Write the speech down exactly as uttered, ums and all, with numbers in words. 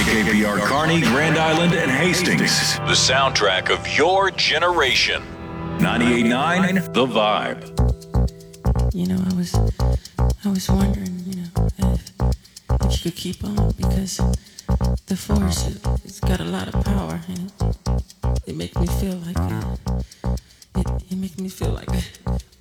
K P R Kearney, Grand Island, and Hastings. The soundtrack of your generation. ninety-eight point nine The Vibe. You know, I was, I was wondering, you know, if, if you could keep on, because the force, it, it's got a lot of power, and it, it makes me feel like, uh, it, it makes me feel like